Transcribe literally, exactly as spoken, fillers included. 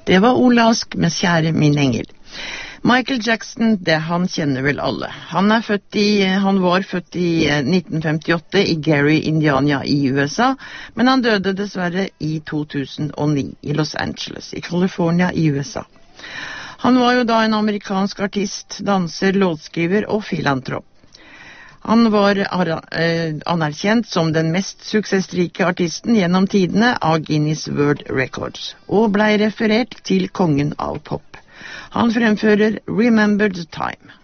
Det var Ole Ask med Kjære min engel. Michael Jackson, det han kjenner vel alle. Han, er født i, han var født i nitten femtiåtte i Gary, Indiana i U S A, men han døde dessverre i to tusen og ni i Los Angeles, i California i U S A. Han var jo da en amerikansk artist, danser, låtskriver og filantrop. Han var anerkjent som den mest suksessrike artisten gjennom tidene av Guinness World Records, og ble referert til kongen av pop. Han fremfører Remember the Time.